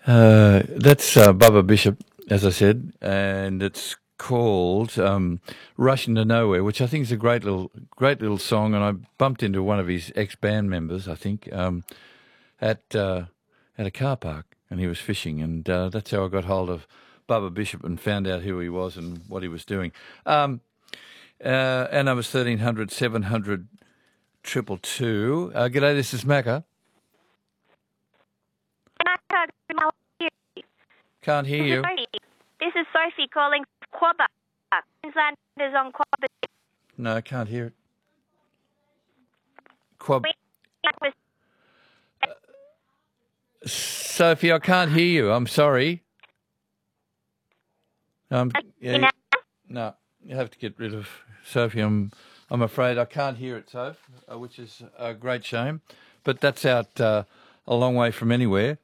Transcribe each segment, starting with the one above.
That's Bubba Bishop, as I said, and it's called "Rushing to Nowhere," which I think is a great little song. And I bumped into one of his ex-band members, I think, at a car park, and he was fishing, and that's how I got hold of Bubba Bishop and found out who he was and what he was doing. And I was 1300 700 222. G'day, this is Macca. Can't hear you. This is Sophie calling from Quabba. Queensland is on Quabba. No, I can't hear it. Sophie, I can't hear you. I'm sorry. No, you have to get rid of Sophie. I'm afraid I can't hear it, Soph, which is a great shame. But that's out a long way from anywhere.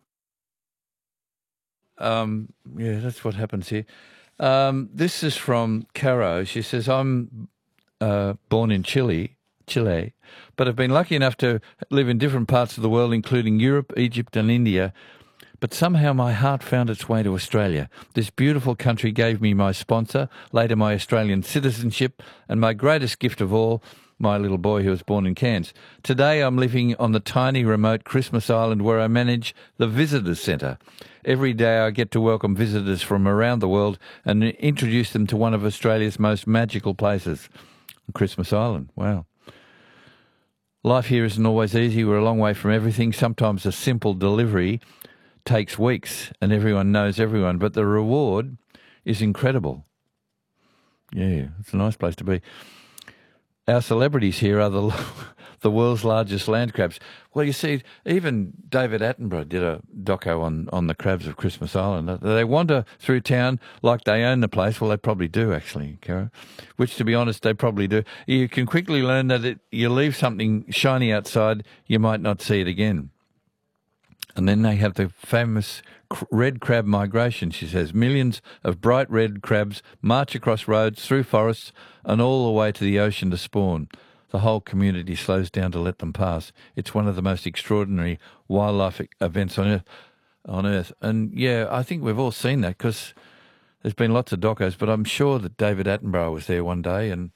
Yeah, that's what happens here. This is from Caro. She says, I'm born in Chile, but I've been lucky enough to live in different parts of the world, including Europe, Egypt and India. But somehow my heart found its way to Australia. This beautiful country gave me my sponsor, later my Australian citizenship, and my greatest gift of all, my little boy who was born in Cairns. Today I'm living on the tiny remote Christmas Island where I manage the Visitors Centre. Every day I get to welcome visitors from around the world and introduce them to one of Australia's most magical places, Christmas Island. Wow. Life here isn't always easy. We're a long way from everything. Sometimes a simple delivery takes weeks and everyone knows everyone, but the reward is incredible. Yeah, it's a nice place to be. Our celebrities here are the world's largest land crabs. Well, you see, even David Attenborough did a doco on the crabs of Christmas Island. They wander through town like they own the place. Well, they probably do, actually, Cara, which, to be honest, they probably do. You can quickly learn that you leave something shiny outside, you might not see it again. And then they have the famous red crab migration, she says. Millions of bright red crabs march across roads, through forests, and all the way to the ocean to spawn. The whole community slows down to let them pass. It's one of the most extraordinary wildlife events on Earth. And, yeah, I think we've all seen that because there's been lots of docos, but I'm sure that David Attenborough was there one day and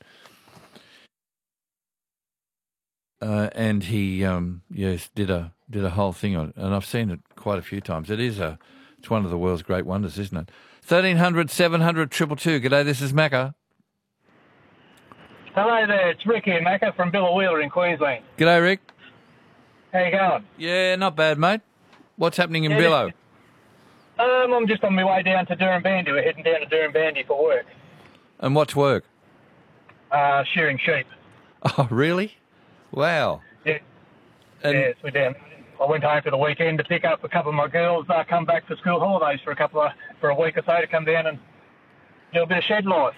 he did a whole thing on it, and I've seen it quite a few times. It's one of the world's great wonders, isn't it? 1300 700 222. G'day, this is Macca. Hello there, it's Rick here, Macca, from Billawheeler in Queensland. G'day, Rick. How you going? Yeah, not bad, mate. What's happening in Billow? I'm just on my way down to Durrumbandi. We're heading down to Durrumbandi for work. And what's work? Shearing sheep. Oh, really? Wow. Yeah. Yes, we're down. I went home for the weekend to pick up a couple of my girls, come back for school holidays for a week or so to come down and do a bit of shed life.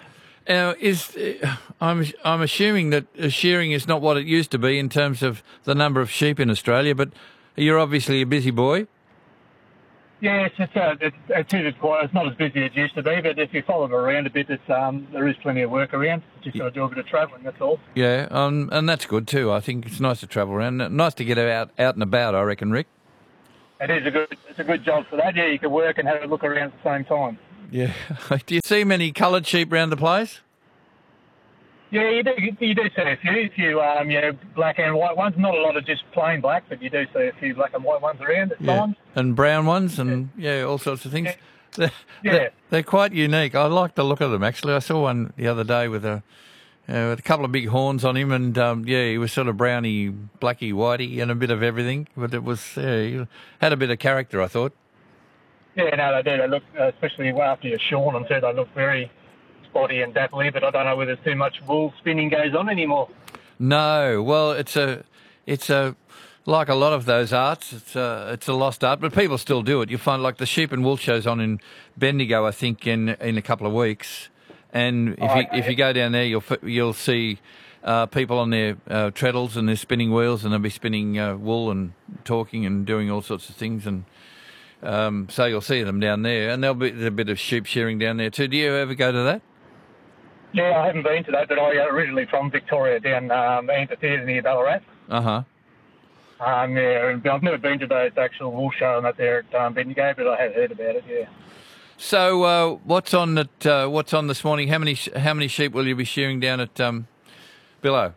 I'm assuming that shearing is not what it used to be in terms of the number of sheep in Australia, but you're obviously a busy boy. Yes, it's not as busy as it used to be, but if you follow it around a bit, there is plenty of work around. Just got to do a bit of travelling, that's all. Yeah, and that's good too. I think it's nice to travel around. Nice to get out and about, I reckon, Rick. It's a good job for that. Yeah, you can work and have a look around at the same time. Yeah. Do you see many coloured sheep around the place? Yeah, you do see a few, black and white ones. Not a lot of just plain black, but you do see a few black and white ones around at times. And brown ones and, all sorts of things. Yeah. They're quite unique. I like the look of them, actually. I saw one the other day with a couple of big horns on him and, he was sort of browny, blacky, whitey and a bit of everything. But it was, he had a bit of character, I thought. Yeah, no, they do. They look, especially after you're shorn them too, they look very spotty and dapply, but I don't know whether too much wool spinning goes on anymore. No, well, it's a like a lot of those arts, it's a lost art, but people still do it. You find like the sheep and wool shows on in Bendigo, I think, in a couple of weeks, and if you go down there, you'll see people on their treadles and their spinning wheels, and they'll be spinning wool and talking and doing all sorts of things, and so you'll see them down there, and there'll be a bit of sheep shearing down there too. Do you ever go to that? Yeah, I haven't been to that, but I originally from Victoria, down amphitheatre near Ballarat. Uh-huh. Yeah, and I've never been to the actual wool show and that there at Bendigo, but I have heard about it. Yeah. So what's on this morning? How many sheep will you be shearing down at Billow?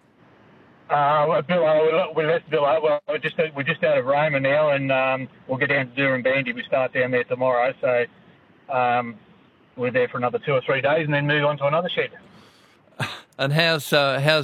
We left Billow. Well, we're just out of Roma now, and we'll get down to Doornbandi. We start down there tomorrow, so we're there for another 2 or 3 days, and then move on to another shed. And how's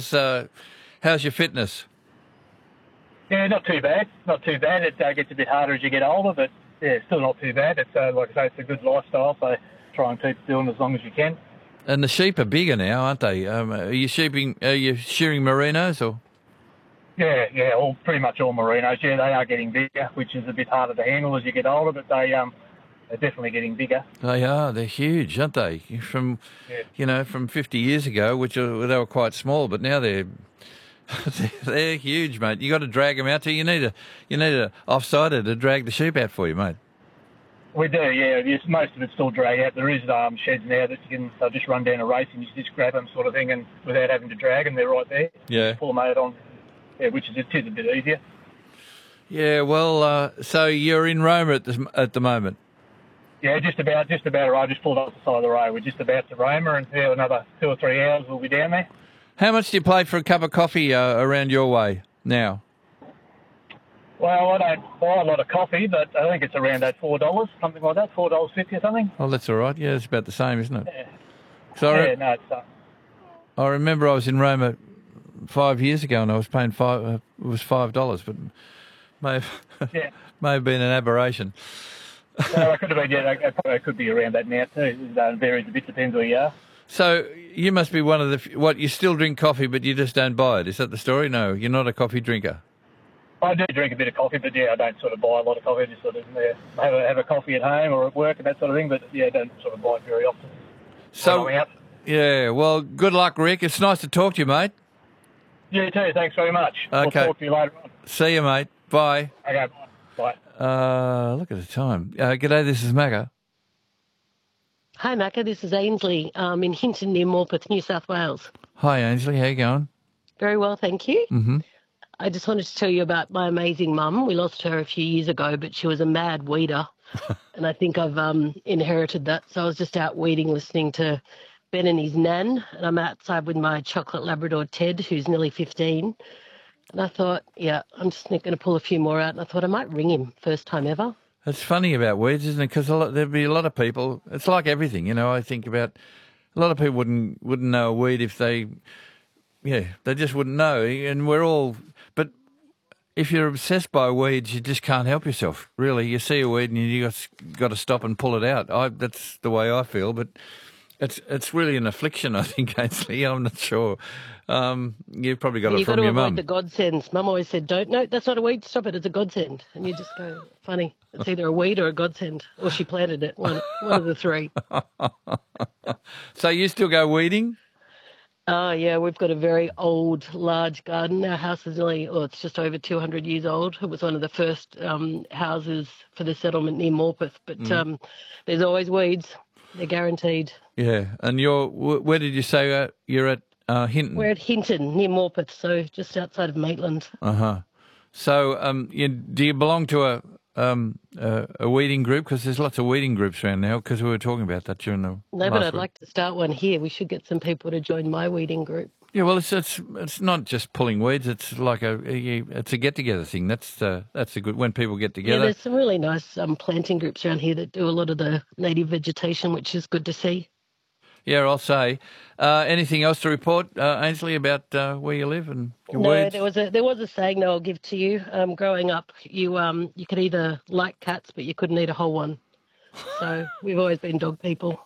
your fitness? Yeah, not too bad. Not too bad. It gets a bit harder as you get older, but yeah, still not too bad. It's like I say, it's a good lifestyle, so try and keep doing as long as you can. And the sheep are bigger now, aren't they? Are you shearing merinos or? Yeah, pretty much all merinos. Yeah, they are getting bigger, which is a bit harder to handle as you get older, but they're definitely getting bigger. They are. They're huge, aren't they? From 50 years ago, which they were quite small, but now they're they're huge, mate. You got to drag them out. You need a offsider to drag the sheep out for you, mate. We do, yeah. Yes, most of it's still drag out. There is sheds now that you can just run down a race and you just grab them, sort of thing, and without having to drag them, they're right there. Yeah. Pull them out on, which is a bit easier. Yeah. Well, so you're in Roma at the moment. Yeah, just about right. I just pulled off the side of the road. We're just about to Roma, and another 2 or 3 hours we'll be down there. How much do you pay for a cup of coffee around your way now? Well, I don't buy a lot of coffee, but I think it's around that $4, something like that, $4.50 or something. Oh, that's all right. Yeah, it's about the same, isn't it? Yeah. So it's... I remember I was in Roma 5 years ago, and I was paying it was $5, but may have been an aberration. Well, it could have been. Yeah, it could be around that now too. It varies a bit, depends where you are. So you must be one of the you still drink coffee, but you just don't buy it. Is that the story? No, you're not a coffee drinker. I do drink a bit of coffee, but yeah, I don't sort of buy a lot of coffee. I just sort of have a coffee at home or at work and that sort of thing. But yeah, I don't sort of buy it very often. So yeah, well, good luck, Rick. It's nice to talk to you, mate. You too. Thanks very much. Okay. We'll talk to you later on. See you, mate. Bye. Okay. Bye. Look at the time. G'day, this is Macca. Hi, Macca. This is Ainsley in Hinton near Morpeth, New South Wales. Hi, Ainsley. How you going? Very well, thank you. Mm-hmm. I just wanted to tell you about my amazing mum. We lost her a few years ago, but she was a mad weeder, and I think I've inherited that. So I was just out weeding, listening to Ben and his nan, and I'm outside with my chocolate Labrador Ted, who's nearly 15. And I thought, yeah, I'm just going to pull a few more out, and I thought I might ring him, first time ever. It's funny about weeds, isn't it? Because there'd be a lot of people. It's like everything, you know. I think about a lot of people wouldn't know a weed if they just wouldn't know. And we're all, but if you're obsessed by weeds, you just can't help yourself. Really, you see a weed and you got to stop and pull it out. That's the way I feel, but it's really an affliction, I think, Ainsley. I'm not sure. You've probably got it from your mum. You've got to avoid the godsends. Mum always said, no, that's not a weed, stop it, it's a godsend. And you just go, funny, it's either a weed or a godsend. Or she planted it, one of the three. So you still go weeding? Oh, yeah, we've got a very old, large garden. Our house is it's just over 200 years old. It was one of the first houses for the settlement near Morpeth. But there's always weeds. They're guaranteed. Yeah, and where did you say you're at? Hinton. We're at Hinton, near Morpeth, so just outside of Maitland. So, do you belong to a weeding group? Because there's lots of weeding groups around now. Because we were talking about that during the. No, but I'd like to start one here. We should get some people to join my weeding group. Yeah, well, it's not just pulling weeds. It's like it's a get together thing. That's a good when people get together. Yeah, there's some really nice planting groups around here that do a lot of the native vegetation, which is good to see. Yeah, I'll say. Anything else to report, Ainsley, about where you live and your weeds? No, there was a saying that I'll give to you. Growing up, you could either like cats, but you couldn't eat a whole one. So we've always been dog people.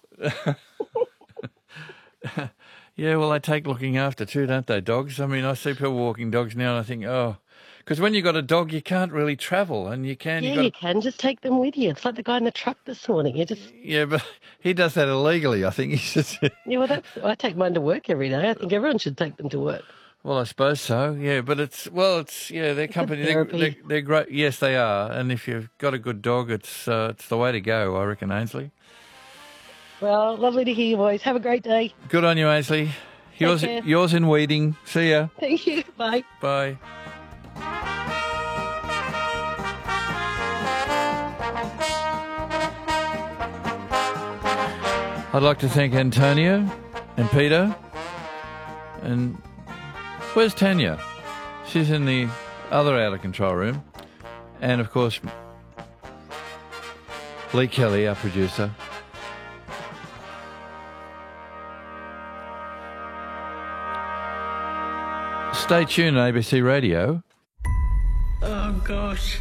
Yeah, well, they take looking after too, don't they, dogs? I mean, I see people walking dogs now and I think, because when you've got a dog, you can't really travel and you can. Yeah, you can. Just take them with you. It's like the guy in the truck this morning. Yeah, but he does that illegally, I think. Yeah, well, I take mine to work every day. I think everyone should take them to work. Well, I suppose so, yeah, but their company, they're great. Yes, they are. And if you've got a good dog, it's the way to go, I reckon, Ainsley. Well, lovely to hear your voice. Have a great day. Good on you, Ainsley. Yours in weeding. See ya. Thank you. Bye. Bye. I'd like to thank Antonio and Peter. And where's Tanya? She's in the other out of control room. And of course, Lee Kelly, our producer. Stay tuned on ABC Radio. Oh, gosh.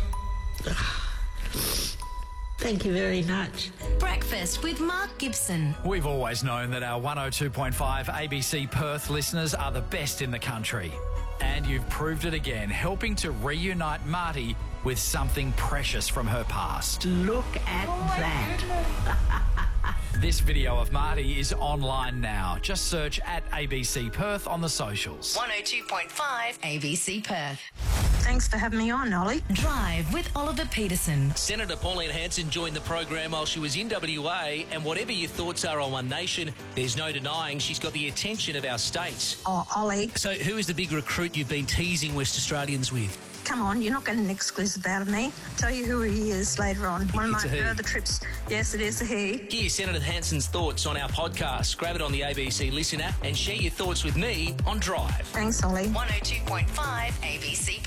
Thank you very much. Breakfast with Mark Gibson. We've always known that our 102.5 ABC Perth listeners are the best in the country. And you've proved it again, helping to reunite Marty with something precious from her past. Look at that. This video of Marty is online now. Just search at ABC Perth on the socials. 102.5 ABC Perth. Thanks for having me on, Ollie. Drive with Oliver Peterson. Senator Pauline Hanson joined the program while she was in WA, and whatever your thoughts are on One Nation, there's no denying she's got the attention of our states. Oh, Ollie. So who is the big recruit you've been teasing West Australians with? Come on, you're not getting an exclusive out of me. I'll tell you who he is later on. One of my further trips. Yes, it is a he. Hear Senator Hanson's thoughts on our podcast. Grab it on the ABC Listen app and share your thoughts with me on Drive. Thanks, Ollie. 102.5 ABC.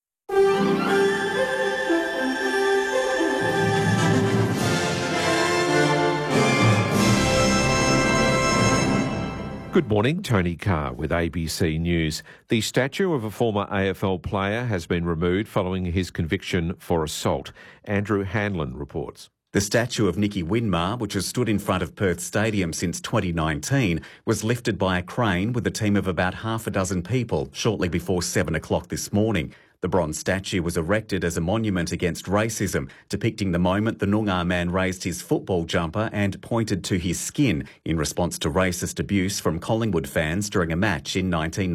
Good morning, Tony Carr with ABC News. The statue of a former AFL player has been removed following his conviction for assault. Andrew Hanlon reports. The statue of Nicky Winmar, which has stood in front of Perth Stadium since 2019, was lifted by a crane with a team of about half a dozen people shortly before 7 o'clock this morning. The bronze statue was erected as a monument against racism, depicting the moment the Noongar man raised his football jumper and pointed to his skin in response to racist abuse from Collingwood fans during a match in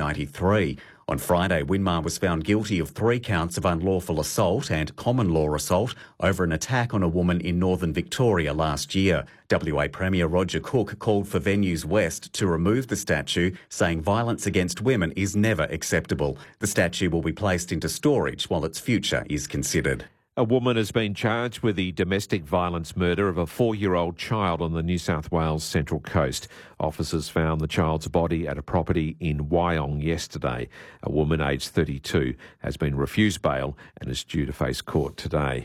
1993. On Friday, Winmar was found guilty of 3 counts of unlawful assault and common law assault over an attack on a woman in northern Victoria last year. WA Premier Roger Cook called for Venues West to remove the statue, saying violence against women is never acceptable. The statue will be placed into storage while its future is considered. A woman has been charged with the domestic violence murder of a 4-year-old child on the New South Wales Central Coast. Officers found the child's body at a property in Wyong yesterday. A woman aged 32 has been refused bail and is due to face court today.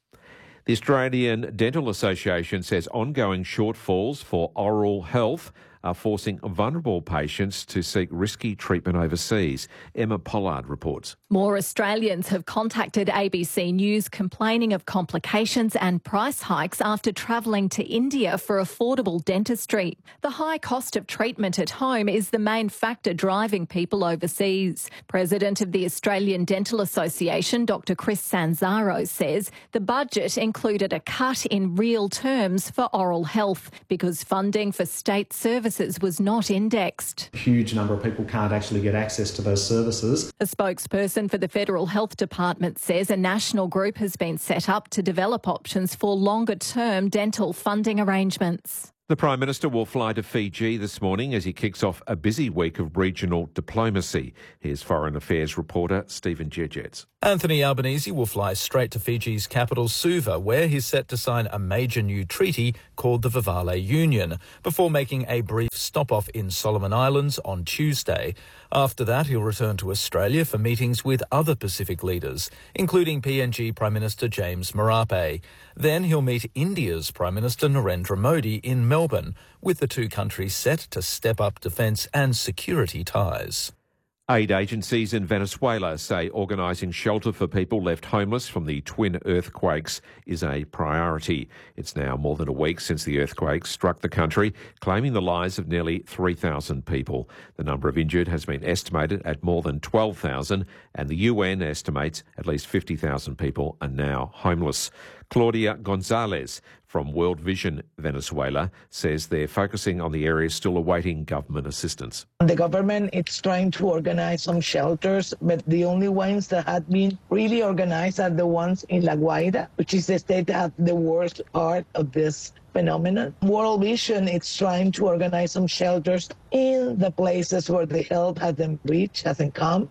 The Australian Dental Association says ongoing shortfalls for oral health are forcing vulnerable patients to seek risky treatment overseas. Emma Pollard reports. More Australians have contacted ABC News complaining of complications and price hikes after travelling to India for affordable dentistry. The high cost of treatment at home is the main factor driving people overseas. President of the Australian Dental Association, Dr Chris Sanzaro, says the budget included a cut in real terms for oral health because funding for state services was not indexed. A huge number of people can't actually get access to those services. A spokesperson for the Federal Health Department says a national group has been set up to develop options for longer-term dental funding arrangements. The Prime Minister will fly to Fiji this morning as he kicks off a busy week of regional diplomacy. Here's Foreign Affairs reporter Stephen Jedgetts. Anthony Albanese will fly straight to Fiji's capital Suva, where he's set to sign a major new treaty called the Vivale Union, before making a brief stop-off in Solomon Islands on Tuesday. After that, he'll return to Australia for meetings with other Pacific leaders, including PNG Prime Minister James Marape. Then he'll meet India's Prime Minister Narendra Modi in Melbourne, with the two countries set to step up defence and security ties. Aid agencies in Venezuela say organising shelter for people left homeless from the twin earthquakes is a priority. It's now more than a week since the earthquakes struck the country, claiming the lives of nearly 3,000 people. The number of injured has been estimated at more than 12,000, and the UN estimates at least 50,000 people are now homeless. Claudia Gonzalez from World Vision Venezuela says they're focusing on the areas still awaiting government assistance. The government is trying to organize some shelters, but the only ones that have been really organized are the ones in La Guaira, which is the state that has the worst part of this phenomenon. World Vision is trying to organize some shelters in the places where the help hasn't reached, hasn't come.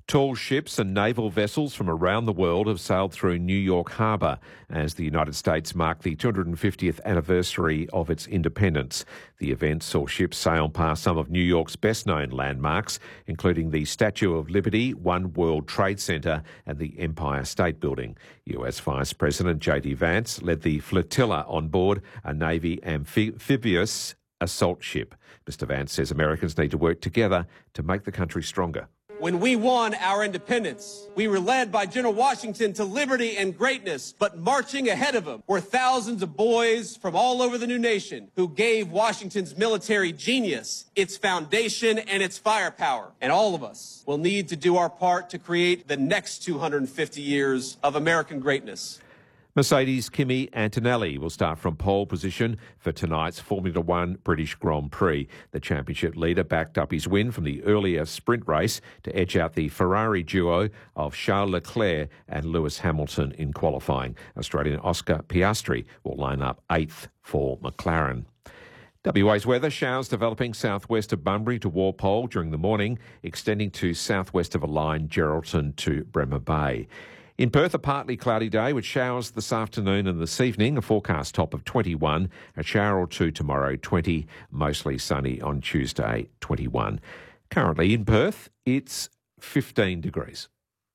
Tall ships and naval vessels from around the world have sailed through New York Harbour as the United States marked the 250th anniversary of its independence. The event saw ships sail past some of New York's best-known landmarks, including the Statue of Liberty, One World Trade Center and the Empire State Building. US Vice President J.D. Vance led the flotilla on board a Navy amphibious assault ship. Mr. Vance says Americans need to work together to make the country stronger. When we won our independence, we were led by General Washington to liberty and greatness, but marching ahead of him were thousands of boys from all over the new nation who gave Washington's military genius its foundation and its firepower. And all of us will need to do our part to create the next 250 years of American greatness. Mercedes' Kimi Antonelli will start from pole position for tonight's Formula One British Grand Prix. The championship leader backed up his win from the earlier sprint race to edge out the Ferrari duo of Charles Leclerc and Lewis Hamilton in qualifying. Australian Oscar Piastri will line up 8th for McLaren. WA's weather, showers developing southwest of Bunbury to Walpole during the morning, extending to southwest of a line, Geraldton to Bremer Bay. In Perth, a partly cloudy day with showers this afternoon and this evening, a forecast top of 21, a shower or two tomorrow, 20, mostly sunny on Tuesday, 21. Currently in Perth, it's 15 degrees.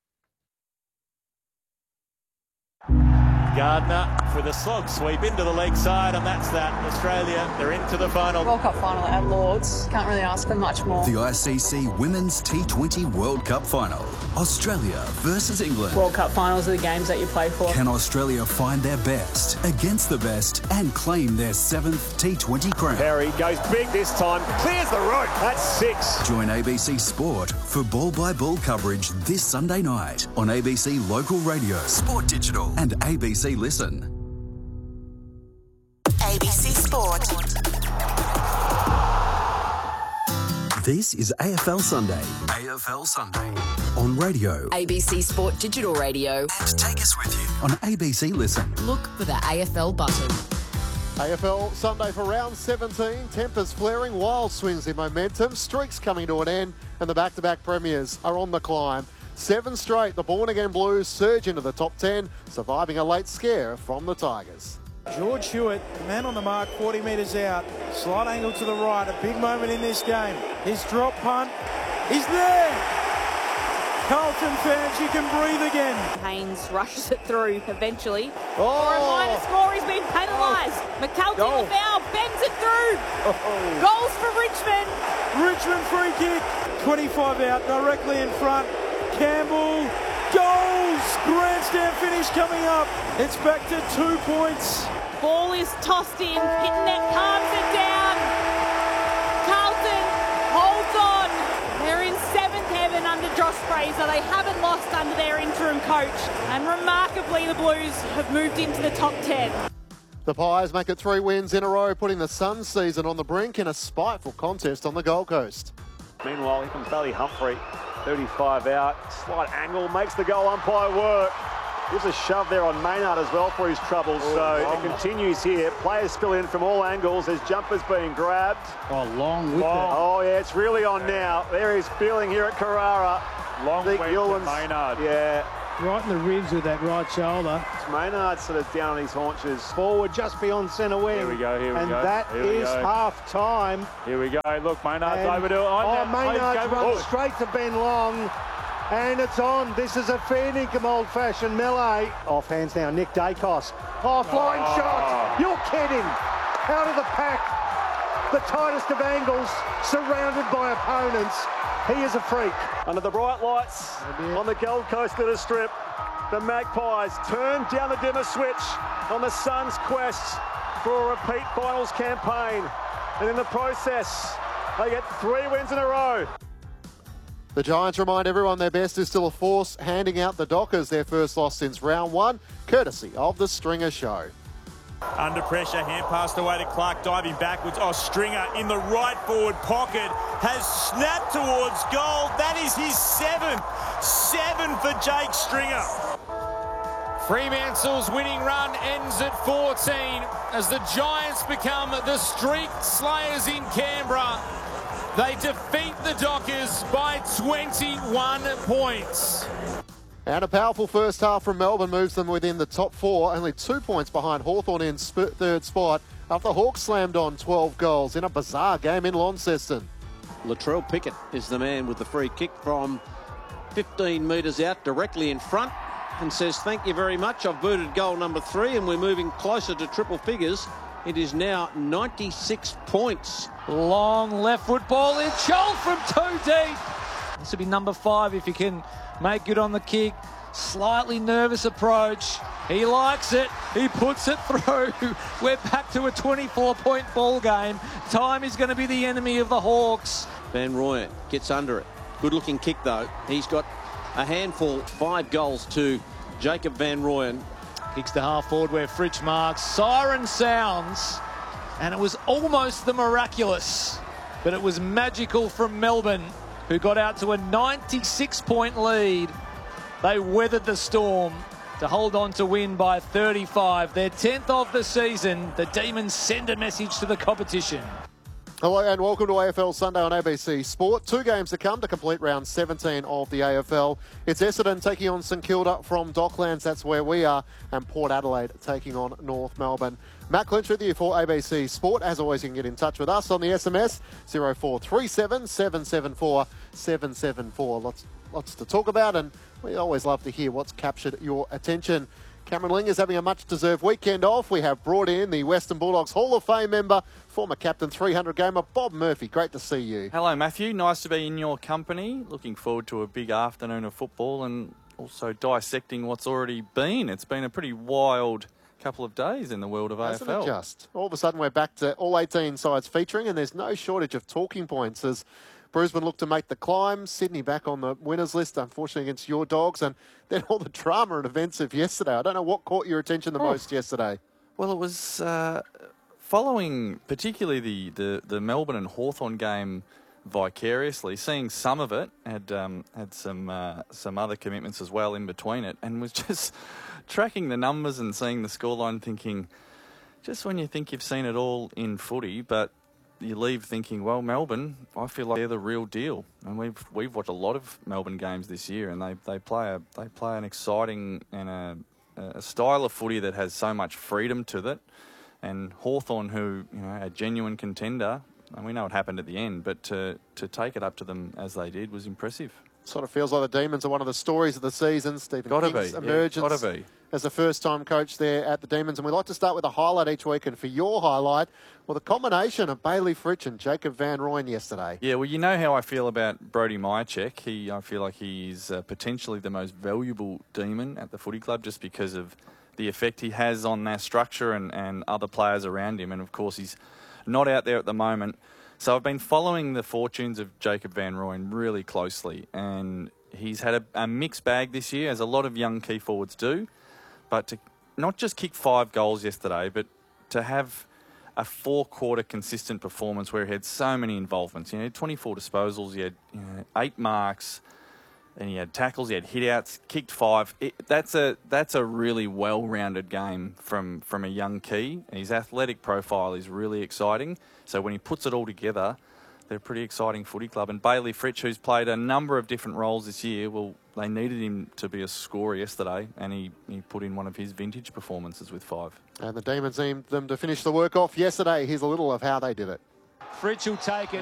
Gardner for the slog sweep into the leg side, and that's that. Australia, they're into the final. World Cup final at Lords. Can't really ask for much more. The ICC Women's T20 World Cup final. Australia versus England. World Cup finals are the games that you play for. Can Australia find their best against the best and claim their 7th T20 crown? Perry goes big this time, clears the road. That's 6. Join ABC Sport for ball-by-ball coverage this Sunday night on ABC Local Radio, Sport Digital and ABC Listen. ABC Sport. This is AFL Sunday. AFL Sunday. On radio. ABC Sport Digital Radio. And take us with you on ABC Listen. Look for the AFL button. AFL Sunday for round 17. Tempers flaring, wild swings in momentum, streaks coming to an end, and the back-to-back premiers are on the climb. 7 straight, the born-again Blues surge into the top 10, surviving a late scare from the Tigers. George Hewitt, the man on the mark, 40 metres out. Slight angle to the right, a big moment in this game. His drop punt, he's there! Carlton fans, you can breathe again. Haynes rushes it through eventually. Oh. For a minor score, he's been penalised. McCulkin the foul, bends it through. Goals for Richmond. Richmond free kick, 25 out, directly in front. Campbell, goals! Grandstand finish coming up. It's back to 2 points. Ball is tossed in, Pitnet palms it down. Carlton holds on. They're in 7th heaven under Josh Fraser. They haven't lost under their interim coach. And remarkably, the Blues have moved into the top 10. The Pies make it 3 wins in a row, putting the Suns season on the brink in a spiteful contest on the Gold Coast. Meanwhile, here comes Bailey Humphrey. 35 out, slight angle, makes the goal umpire work. Gives a shove there on Maynard as well for his troubles. It continues here. Players spill in from all angles. There's jumpers being grabbed. Long with that. Oh, yeah, it's really on now. There is feeling here at Carrara. Long went to Maynard. Yeah. Right in the ribs with that right shoulder. It's Maynard sort of down on his haunches. Forward just beyond centre wing. Here we go, and that is half time. Here we go. Look, Maynard's over to it. Maynard's run straight to Ben Long. And it's on. This is a fair income old-fashioned melee. Off hands now, Nick Dacos. Flying shot. You're kidding. Out of the pack. The tightest of angles, surrounded by opponents. He is a freak. Under the bright lights on the Gold Coast little strip, the Magpies turn down the dimmer switch on the Suns' quest for a repeat finals campaign. And in the process, they get 3 wins in a row. The Giants remind everyone their best is still a force, handing out the Dockers their first loss since round 1, courtesy of the Stringer Show. Under pressure, hand passed away to Clark, diving backwards. Stringer in the right forward pocket has snapped towards goal. That is his 7th. 7 for Jake Stringer. Fremantle's winning run ends at 14 as the Giants become the streak slayers in Canberra. They defeat the Dockers by 21 points. And a powerful first half from Melbourne moves them within the top 4, only 2 points behind Hawthorn in third spot after the Hawks slammed on 12 goals in a bizarre game in Launceston. Latrell Pickett is the man with the free kick from 15 metres out, directly in front, and says, thank you very much. I've booted goal number 3 and we're moving closer to triple figures. It is now 96 points. Long left foot ball in, Scholl from 2 deep. This will be number 5 if he can make good on the kick. Slightly nervous approach. He likes it. He puts it through. We're back to a 24-point ball game. Time is going to be the enemy of the Hawks. Van Rooyen gets under it. Good-looking kick, though. He's got a handful, 5 goals to Jacob Van Rooyen. Kicks to half forward where Fritsch marks. Siren sounds. And it was almost the miraculous. But it was magical from Melbourne, who got out to a 96-point lead. They weathered the storm to hold on to win by 35. Their 10th of the season. The Demons send a message to the competition. Hello and welcome to AFL Sunday on ABC Sport. 2 games to come to complete round 17 of the AFL. It's Essendon taking on St Kilda from Docklands, that's where we are, and Port Adelaide taking on North Melbourne. Matt Clinch with you for ABC Sport. As always, you can get in touch with us on the SMS 0437 774 774. Lots to talk about, and we always love to hear what's captured your attention. Cameron Ling is having a much-deserved weekend off. We have brought in the Western Bulldogs Hall of Fame member, former captain 300 gamer, Bob Murphy. Great to see you. Hello, Matthew. Nice to be in your company. Looking forward to a big afternoon of football and also dissecting what's already been. It's been a pretty wild couple of days in the world of Hasn't AFL. It just? All of a sudden, we're back to all 18 sides featuring, and there's no shortage of talking points as Brisbane look to make the climb. Sydney back on the winners list, unfortunately, against your Dogs. And then all the drama and events of yesterday. I don't know what caught your attention the most yesterday. Well, it was following particularly the Melbourne and Hawthorn game vicariously, seeing some of it, had some other commitments as well in between it, and was just tracking the numbers and seeing the scoreline, thinking, just when you think you've seen it all in footy, but you leave thinking, well, Melbourne, I feel like they're the real deal. And we've watched a lot of Melbourne games this year, and they play an exciting and a style of footy that has so much freedom to it. And Hawthorn, who a genuine contender, and we know what happened at the end, but to take it up to them as they did was impressive. Sort of feels like the Demons are one of the stories of the season. Stephen King's emergence as a first-time coach there at the Demons. And we like to start with a highlight each week. And for your highlight, well, the combination of Bailey Fritsch and Jacob Van Rooyen yesterday. Yeah, well, you know how I feel about Brody Myercheck. I feel like he's potentially the most valuable Demon at the footy club just because of the effect he has on their structure and other players around him. And, of course, he's not out there at the moment. So I've been following the fortunes of Jacob Van Rooyen really closely, and he's had a mixed bag this year, as a lot of young key forwards do. But to not just kick 5 goals yesterday, but to have a 4-quarter consistent performance where he had so many involvements. He had 24 disposals, he had 8 marks, and he had tackles, he had hit-outs, kicked 5. That's a really well-rounded game from a young key. His athletic profile is really exciting. So when he puts it all together, they're a pretty exciting footy club. And Bailey Fritsch, who's played a number of different roles this year, well, they needed him to be a scorer yesterday, and he put in one of his vintage performances with 5. And the Demons aimed them to finish the work off yesterday. Here's a little of how they did it. Fritsch will take it.